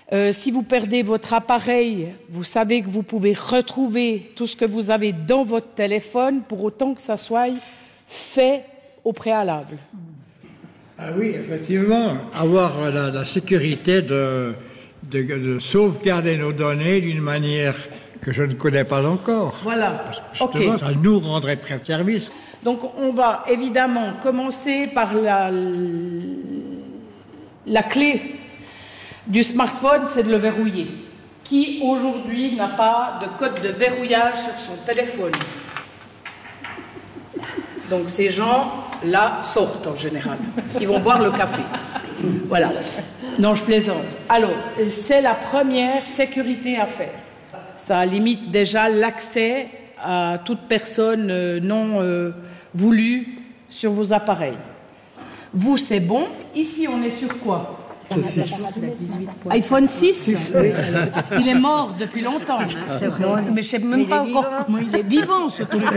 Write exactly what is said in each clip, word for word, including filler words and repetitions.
Euh, si vous perdez votre appareil, vous savez que vous pouvez retrouver tout ce que vous avez dans votre téléphone, pour autant que ça soit fait au préalable. Ah oui, effectivement, avoir la, la sécurité de, de, de sauvegarder nos données d'une manière que je ne connais pas encore. Voilà. Justement, Ok. ça nous rendrait très service. Donc on va évidemment commencer par la, la clé du smartphone, c'est de le verrouiller. Qui aujourd'hui n'a pas de code de verrouillage sur son téléphone? Donc ces gens-là sortent en général. Ils vont boire le café. Voilà. Non, je plaisante. Alors, c'est la première sécurité à faire. Ça limite déjà l'accès à toute personne euh, non euh, voulue sur vos appareils. Vous, c'est bon. Ici, on est sur quoi? iPhone six. Oui. Il est mort depuis longtemps. C'est vrai. Mais je ne sais même pas encore comment il est vivant, ce truc.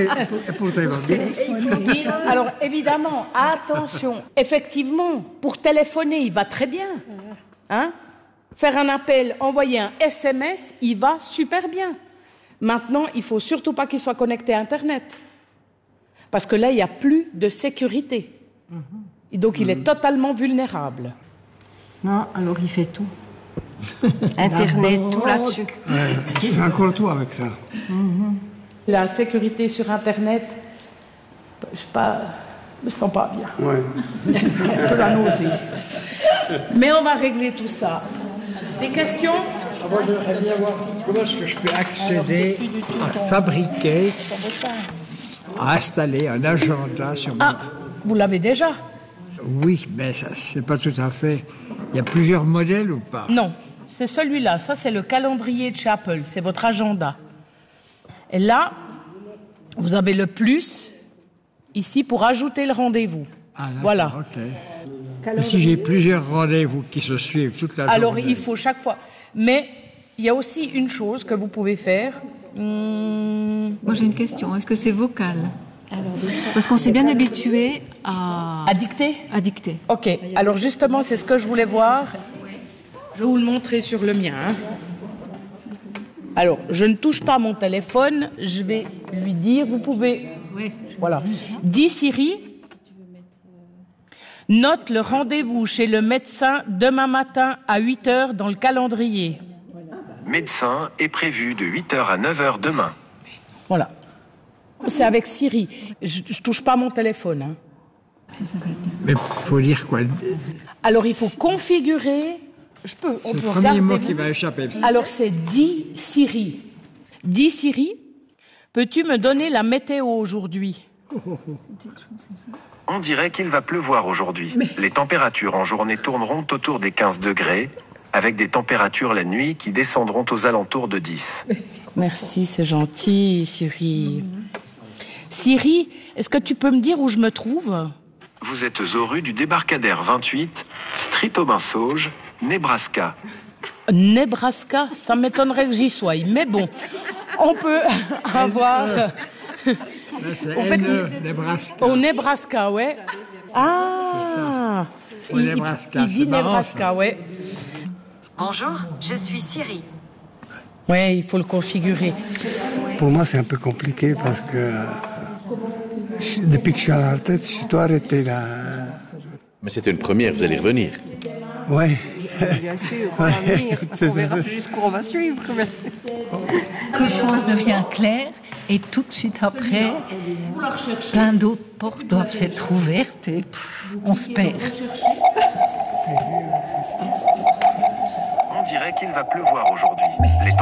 Alors, évidemment, attention. Effectivement, pour téléphoner, il va très bien. Hein? Faire un appel, envoyer un S M S, il va super bien. Maintenant, il ne faut surtout pas qu'il soit connecté à Internet. Parce que là, il n'y a plus de sécurité. Et donc, il est totalement vulnérable. Non, alors il fait tout. Internet, tout là-dessus. Ouais, tu fais encore tout avec ça. Mm-hmm. La sécurité sur Internet, je ne sais pas, je me sens pas bien. Ouais. Un peu la nausée. Mais on va régler tout ça. Des questions? Ah, moi, j'aimerais bien voir comment est-ce que je peux accéder à fabriquer, à installer un agenda sur mon... Ah, vous l'avez déjà? Oui, mais ça, c'est pas tout à fait... Il y a plusieurs modèles ou pas? Non, c'est celui-là. Ça, c'est le calendrier de chez Apple. C'est votre agenda. Et là, vous avez le plus ici pour ajouter le rendez-vous. Ah, voilà. Okay. Mais si j'ai plusieurs rendez-vous qui se suivent toute la Alors, journée... il faut chaque fois... Mais il y a aussi une chose que vous pouvez faire. Hum... Moi, j'ai une question. Est-ce que c'est vocal? Parce qu'on s'est bien habitué à... À dicter? À dicter. Ok. Alors, justement, c'est ce que je voulais voir. Je vais vous le montrer sur le mien. Hein. Alors, je ne touche pas mon téléphone. Je vais lui dire, vous pouvez... Oui. Voilà. Dis Siri, note le rendez-vous chez le médecin demain matin à huit heures dans le calendrier. Médecin est prévu de huit heures à neuf heures demain. Voilà. C'est avec Siri. Je ne touche pas mon téléphone. Hein. Mais il faut dire quoi? Alors, il faut configurer... Je peux, on c'est peut le premier regarder. mot qui va échapper. Alors, c'est dis Siri. Dis Siri, peux-tu me donner la météo aujourd'hui? On dirait qu'il va pleuvoir aujourd'hui. Mais... Les températures en journée tourneront autour des quinze degrés, avec des températures la nuit qui descendront aux alentours de dix. Merci, c'est gentil, Siri. Siri, est-ce que tu peux me dire où je me trouve? Vous êtes aux rues du débarcadère vingt-huit, Street Aubin-Sauge, Nebraska. Nebraska, ça m'étonnerait que j'y sois. Mais bon, on peut avoir... Au fait, Nebraska. Au Nebraska, ouais. Ah, au Nebraska. Il, il dit Nebraska, marrant, ouais. Bonjour, je suis Siri. Ouais, il faut le configurer. Pour moi, c'est un peu compliqué parce que depuis que je suis à la tête, je dois arrêter là. Mais c'était une première, vous allez revenir. Oui. Bien sûr, on va venir. On verra jusqu'où on va suivre. Que chose devient claire et tout de suite après, plein d'autres portes doivent s'être ouvertes et pff, on se perd. On dirait qu'il va pleuvoir aujourd'hui. Les